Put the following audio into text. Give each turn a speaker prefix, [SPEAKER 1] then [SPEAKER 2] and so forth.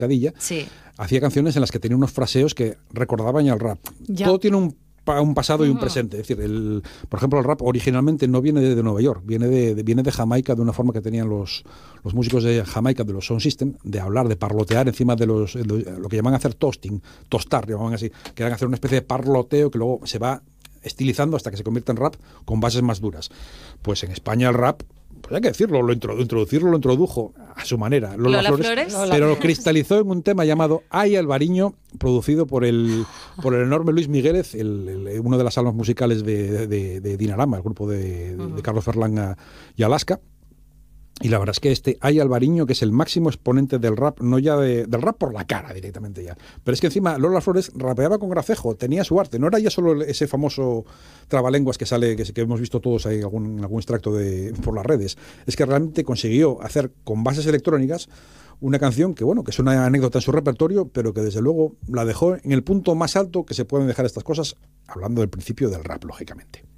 [SPEAKER 1] sí,
[SPEAKER 2] hacía canciones en las que tenía unos fraseos que recordaban ya el rap.
[SPEAKER 1] Ya.
[SPEAKER 2] Todo tiene un pasado y un presente. Es decir, por ejemplo, el rap originalmente no viene de Nueva York, viene de Jamaica, de una forma que tenían los músicos de Jamaica, de los Sound System, de hablar, de parlotear encima de lo que llaman hacer toasting, tostar, llamaban así, que eran hacer una especie de parloteo que luego se va estilizando hasta que se convierte en rap con bases más duras. Pues en España el rap, pues hay que decirlo, lo introdujo a su manera
[SPEAKER 1] Lola Flores,
[SPEAKER 2] pero lo cristalizó en un tema llamado Ay Alvariño, producido por el enorme Luis Migueles, uno de las almas musicales de Dinarama, el grupo de Carlos Ferlán y Alaska. Y la verdad es que Ay Alvariño, que es el máximo exponente del rap, no ya del rap por la cara directamente ya, pero es que encima Lola Flores rapeaba con gracejo, tenía su arte, no era ya solo ese famoso trabalenguas que sale, que hemos visto todos ahí en algún extracto por las redes, es que realmente consiguió hacer con bases electrónicas una canción que, bueno, que es una anécdota en su repertorio, pero que desde luego la dejó en el punto más alto que se pueden dejar estas cosas, hablando del principio del rap, lógicamente.